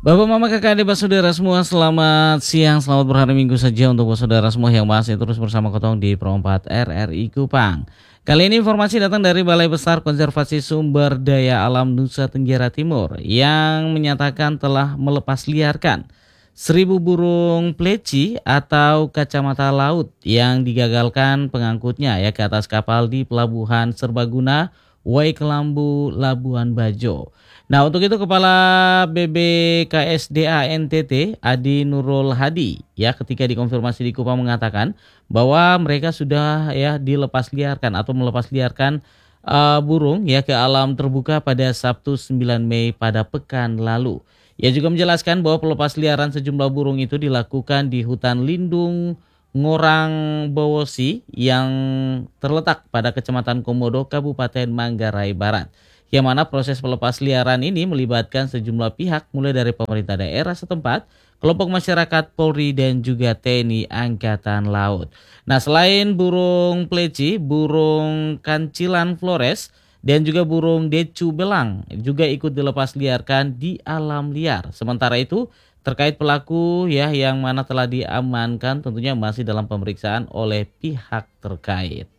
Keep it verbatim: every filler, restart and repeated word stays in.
Bapak, Mama, Kakak, Adik, Saudara semua, selamat siang, selamat berhari Minggu saja untuk saudara semua yang masih terus bersama Kotong di Pro empat R R I Kupang. Kali ini informasi datang dari Balai Besar Konservasi Sumber Daya Alam Nusa Tenggara Timur yang menyatakan telah melepas liarkan seribu burung pleci atau kacamata laut yang digagalkan pengangkutnya ya ke atas kapal di Pelabuhan Serbaguna, Waikelambu, Labuan Bajo. Nah, untuk itu Kepala B B K S D A N T T Adi Nurul Hadi ya ketika dikonfirmasi di Kupang mengatakan bahwa mereka sudah ya dilepas liarkan atau melepas liarkan uh, burung ya ke alam terbuka pada Sabtu sembilan Mei pada pekan lalu. Ia juga menjelaskan bahwa pelepas liaran sejumlah burung itu dilakukan di hutan lindung Ngorang Bowosi yang terletak pada Kecamatan Komodo, Kabupaten Manggarai Barat. Yang mana proses pelepas liaran ini melibatkan sejumlah pihak mulai dari pemerintah daerah setempat, kelompok masyarakat, Polri, dan juga T N I Angkatan Laut. Nah, selain burung pleci, burung kancilan flores, dan juga burung decu belang juga ikut dilepas liarkan di alam liar. Sementara itu, terkait pelaku ya yang mana telah diamankan tentunya masih dalam pemeriksaan oleh pihak terkait.